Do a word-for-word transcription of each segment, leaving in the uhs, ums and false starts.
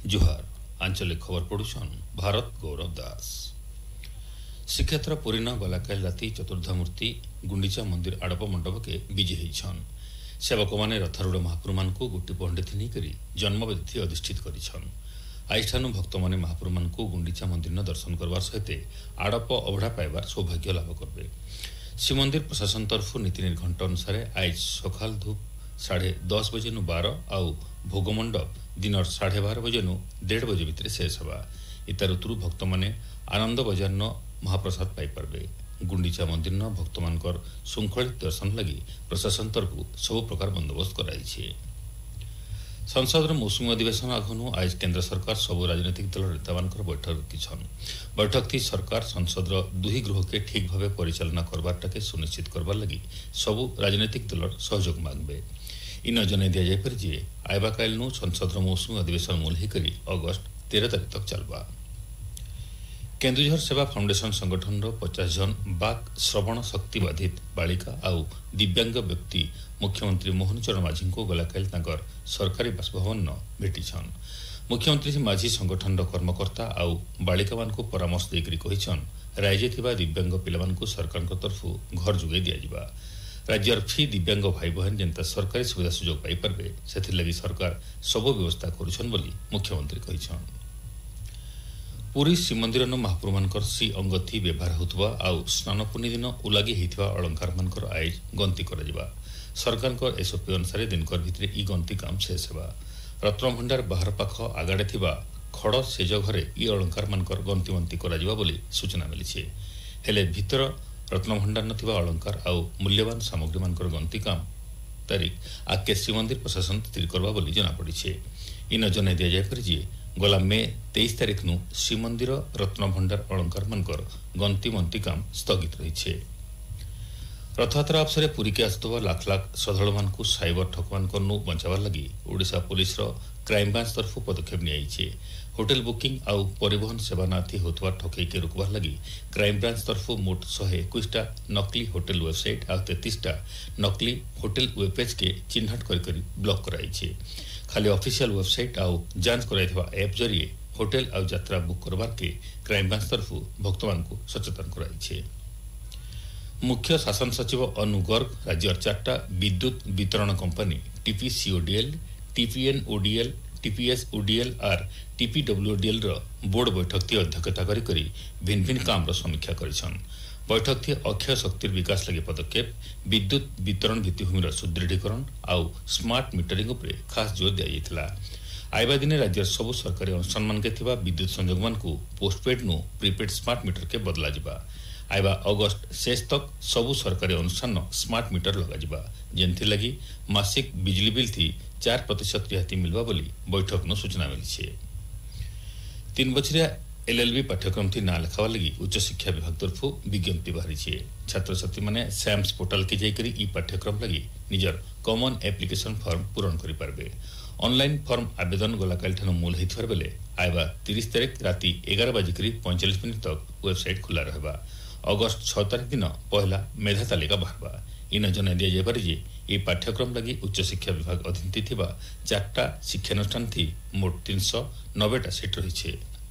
जुहार आंचलिक खबर पढ़ुछन भारत गौरव दास। श्रीक्षेत्र पुरीन गलाकाल राति चतुर्धामूर्ति गुंडीचा मंदिर आड़प मंडप के विजे होइछन। सेवक माने रथारूढ़ महाप्रभु मान गोटी पंडित नहीं जन्मविधि अधिष्ठित करिछन। आइठानु भक्त माने महाप्रभु मान गुंडीचा मंदिर दर्शन करवार सहित आड़प अवढ़ा पाइबार सौभाग्य लाभ करबे। श्रीमंदिर प्रशासन तरफ नीति निर्घंट अनुसार आज सकाल धूप साढ़े दस बजे नु बारह आउ भोगमंडप दिन साढ़े बारह बजे नु डेढ़ बजे भितर शेष हवा। इत ऋतु भक्त माने आनंद बजार न महाप्रसाद पाई पारबे। गुंडीचा मंदिर न भक्त मानकर श्रृंखलित दर्शन लगी प्रशासन तरफ सब प्रकार बंदोबस्त कराई। संसद मौसुमी अधिवेशन आगनु आज केंद्र सरकार सब राजनीतिक दल नेता बैठक रखिछन। बैठक थी सरकार संसद दुही गृह के ठीक भाव परिचालना करबारटा के सुनिश्चित करबार लगी सब राजनीतिक दल सहयोग मांगबे। इन जन दि जापर जे आयबा काल संसद मौसुमी अधिवेशन मुलही करी अगस्ट तेरह तारीख तक चलबा। केन्दुझर सेवा फाउंडेशन संगठन पचास जन बाक श्रवण शक्ति बाधित बालिका आउ दिव्यांग व्यक्ति मुख्यमंत्री मोहन चरण माझी को गलाकाल तांकर सरकारी बासभवन भेटिछन। मुख्यमंत्री श्री माझी संगठन कर्मकर्ता आउ बालिका मान को परामर्श देकरी कहिछन राज्य थिबा दिव्यांग पिला मान को सरकार तरफ घर जुगाई दिया जिबा। राज्यर फी दिव्यांग भाई बहन जनता सरकारी सुविधा सुजोग पाई पारबे सेथिर लगी सरकार सब व्यवस्था करुछन बोली मुख्यमंत्री कहिछन। पुरी श्रीमंदिर महाप्रभु मानकर श्री अंगथि व्यवहार होतबा आउ स्नान पूर्णि दिन उलागी हेतिबा अलंकार मानकर आज गंती करा। सरकार एसओपी अनुसार दिनकर भितर ई गंती काम शेष हेबा। रत्नभंडार बाहर पाख आगाड़े थिबा खड़ सेज घरे ई अलंकार मानकर गंती मंती करा बोली सूचना मिली। हेले भितर रत्नभंडार नथिबा अलंकार आउ मूल्यवान सामग्री मानकर गंती काम तारीख आके श्रीमंदिर प्रशासन स्थिर करबा बोली जना पड़ी। इन जन दि जापर जे गला मे तेईस तारीख नु श्रीमंदिर रत्नभंडार अलंकार मानकर गंती मंती काम स्थगित रही। रथयात्रा अवसर पुरी के आसुवा लाख लाख श्रद्धालु मान साइबर ठकमान बचावार लगी ओडिशा पुलिस क्राइम ब्रांच तरफ पदक्षेप नि। होटेल बुकिंग आउ परिवहन सेवा नाथी होतवा ठकई के रुकवार लगी क्राइम ब्रांच तरफ मोट शहे इक्कीसटा नकली होटेल वेबसाइट आउ तेतीसटा नकली होटेल वेबपेज के चिन्हट कर ब्लॉक कराई। खाली ऑफिशियल वेबसाइट आउ जांच कराइथिबा ऐप जरिए होटेल आउ यात्रा बुक करबार के क्राइम ब्रांच तरफ भक्त मान को सचेतन कराई। मुख्य शासन सचिव अनु गर्ग राज्य चार्टा विद्युत वितरण कंपनी टीपीसीओडीएल टीपीएनओडीएल टीपीएसओडीएल और टीपीडब्ल्यूओडीएल बोर्ड बैठक थी अध्यक्षता करी करी भिन्न भिन्न काम समीक्षा करिछन। बैठक थी अक्षय शक्ति विकास लगी पदक्षेप विद्युत वितरण भित्तिभूमि सुदृढ़ीकरण आउ स्मार्ट मीटरिंग उपरे खास जोर दिया। आइबा दिन राज्य सब सरकारी अनुष्ठान मान के थिबा विद्युत संयोग मान को पोस्टपेड नु प्रीपेड स्मार्ट मीटर के बदला जिबा। आइबा अगस्त शेष तक सबु सरकारी अनुष्ठान स्मार्ट मीटर लगा जिबा जेंथि लगी मासिक बिजली बिल थी चार प्रतिशत रिहाती मिलवा बोली बैठक न सूचना मिली। तीन बछरिया एलएलबी पाठ्यक्रम थी ना लेखावा लगी उच्च शिक्षा विभाग तरफ विज्ञप्ति बाहरी। छात्र छात्री माने सैम्स पोर्टल के जाइकरी ई पाठ्यक्रम लगी निजर कॉमन एप्लिकेशन फॉर्म पूरण करि पारबे। ऑनलाइन फॉर्म आवेदन गलाकाल ठानु मूल हेथिबार बेले आइबा तीस तारीख राति एगार बजिकरी पैंतालीस मिनिट तक वेबसाइट खुला रहबा। अगस्त छह तारीख दिन पहला मेधा तालिका बाहरबा। इन जन दि जापर जे ये पाठ्यक्रम लगी उच्च शिक्षा विभाग अधीन थिबा चारटा शिक्षानुष्ठान थी मोट तीन सौ नब्बेटा सीट रही।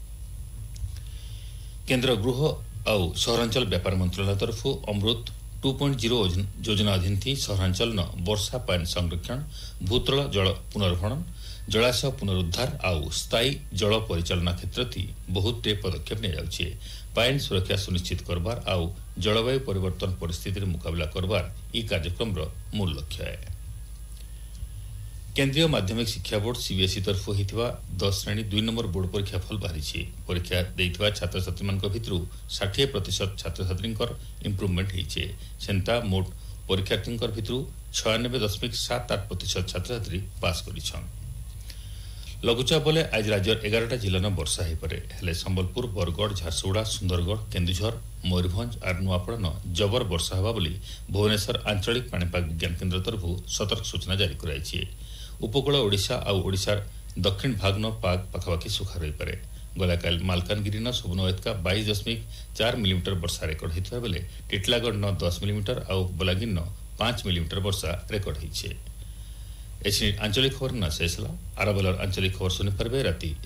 केंद्र गृह आउ सहरांचल व्यापार मंत्रालय तरफ अमृत टू पॉइंट जीरो योजना अधीन थी सहरांचल न वर्षा पानी संरक्षण भूतल जल पुनर्भरण जलाशय पुनरुद्धार आउ स्थायी जल परिचालना क्षेत्र थी बहुत पदक्षेप नि जाउछे। पानी सुरक्षा सुनिश्चित करबार आउ जलवायु परिवर्तन परिस्थिति मुकाबला करबार ई कार्यक्रम मूल लक्ष्य है। केंद्रीय माध्यमिक शिक्षा बोर्ड सीबीएसई तरफ होइथिबा दस श्रेणी दुई नंबर बोर्ड परीक्षा फल बाहरी। परीक्षा देइथिबा छात्र छात्री मान भितरु साठ प्रतिशत छात्र छात्री इम्प्रुवमेंट होइछे। सेंता मोट परीक्षार्थी भितरु छियानबे दशमिक सात आठ प्रतिशत छात्र छात्री पास करिछन। लघुचाप बोले आज राज्यर एगारटा जिला न वर्षा हो पारे हेले संबलपुर बरगढ़ झारसुगुड़ा सुंदरगढ़ केन्दुझर मयूरभंज और नुआपड़ा न जबर वर्षा होगा बोली भुवनेश्वर आंचलिक पाणीपाग विज्ञान केन्द्र तरफ सतर्क सूचना जारी कराई। उपकूल ओडिशा आउ ओडिशार दक्षिण भाग न पाग पाखापाखि सुखा रही पारे। गलाकाल मालकानगिरी न सुबर्णवेदका बाईस दशमिक चार मिलीमीटर वर्षा रेकर्ड होता बेले टिटलागढ़ न दस मिलीमीटर आउ बलागीर न पांच मिलीमीटर वर्षा रेकर्ड होइछे। एसनी आंचलिक खबर न शेष आरबलर आंचलिक खबर सुनी पारबे राति